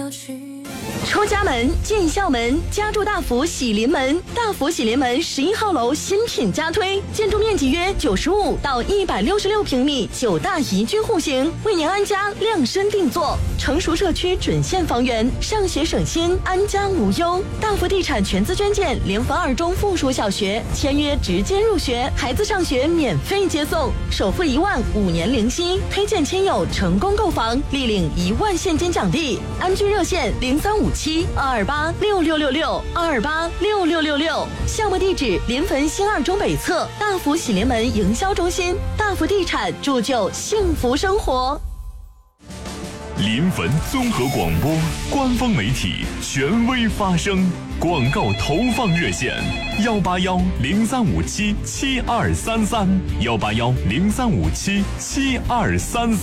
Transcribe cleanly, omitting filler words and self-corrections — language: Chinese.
要去。 出家门进校门，家住大福喜临门。大福喜临门11号楼新品加推，建筑面积约95到166平米，9大宜居户型，为您安家量身定做。成熟社区准现房源，上学省心，安家无忧。大福地产全资捐建联合2中附属小学，签约直接入学，孩子上学免费接送，首付1万，5年零息。推荐亲友成功购房，立领1万现金奖励。安居热线0357-228-6666，228-6666。项目地址临汾新2中北侧大福喜临门营销中心。大福地产铸就幸福生活。 临汾综合广播官方媒体，权威发声。广告投放热线：181-0357-7233，181-0357-7233。